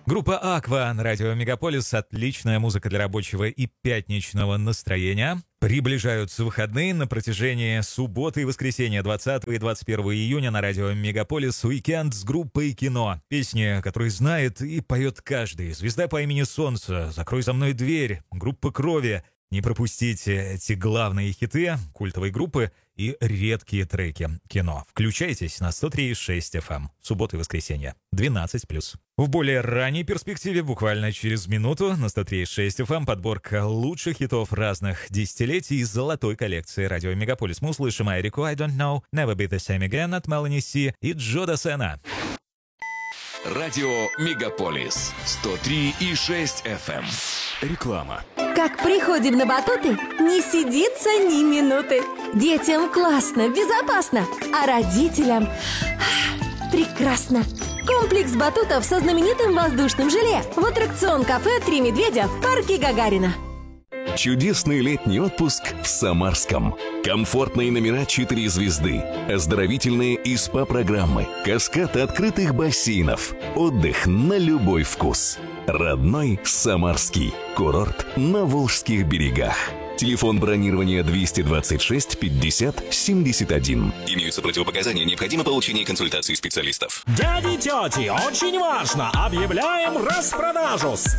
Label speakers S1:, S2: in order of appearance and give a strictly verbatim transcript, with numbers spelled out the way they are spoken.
S1: Группа «Аква» на радио «Мегаполис». Отличная музыка для рабочего и пятничного настроения. Приближаются выходные. На протяжении субботы и воскресенья двадцатого и двадцать первого июня на радио «Мегаполис» уикенд с группой «Кино». Песни, которые знает и поет каждый. «Звезда по имени Солнце», «Закрой за мной дверь», группа «Крови». Не пропустите эти главные хиты культовой группы и редкие треки «Кино». Включайтесь на сто три и шесть эф эм. Суббота и воскресенье. двенадцать плюс. В более ранней перспективе, буквально через минуту, на сто три и шесть эф эм подборка лучших хитов разных десятилетий из золотой коллекции радио «Мегаполис». Мы услышим Айрику «I Don't Know», «Never Be The Same Again» от Мелани Си и Джо Дассена.
S2: Радио «Мегаполис» сто три и шесть эф эм. Реклама.
S3: Как приходим на батуты, не сидится ни минуты. Детям классно, безопасно, а родителям прекрасно. Комплекс батутов со знаменитым воздушным желе в аттракцион-кафе «Три медведя» в парке Гагарина.
S2: Чудесный летний отпуск в Самарском. Комфортные номера четыре звезды, оздоровительные и СПА-программы, каскад открытых бассейнов, отдых на любой вкус. Родной Самарский. Курорт на Волжских берегах. Телефон бронирования двести двадцать шесть пятьдесят семьдесят один. Имеются противопоказания, необходимо получение консультации специалистов.
S4: Дяди, тети, очень важно! Объявляем распродажу! сто